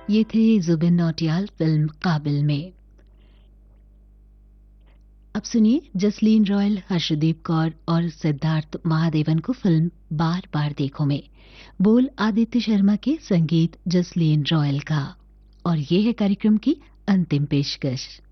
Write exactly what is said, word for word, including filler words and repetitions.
ये थे जुबिन नौटियाल फिल्म काबिल में। अब सुनिए जसलीन रॉयल, हर्षदीप कौर और सिद्धार्थ महादेवन को फिल्म बार बार देखो में। बोल आदित्य शर्मा के, संगीत जसलीन रॉयल का। और ये है कार्यक्रम की अंतिम पेशकश।